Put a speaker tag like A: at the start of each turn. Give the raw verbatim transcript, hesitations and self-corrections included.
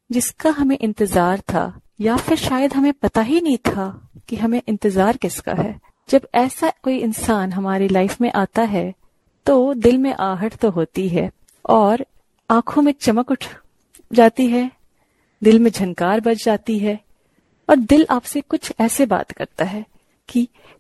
A: जिसका हमें इंतजार था, या फिर शायद हमें पता ही नहीं था कि हमें इंतजार किसका है। जब ऐसा कोई इंसान हमारी लाइफ में आता है तो दिल में आहट तो होती है और आंखों में चमक उठ जाती है, दिल में झनकार बज जाती है और दिल आपसे कुछ ऐसे बात करता है कि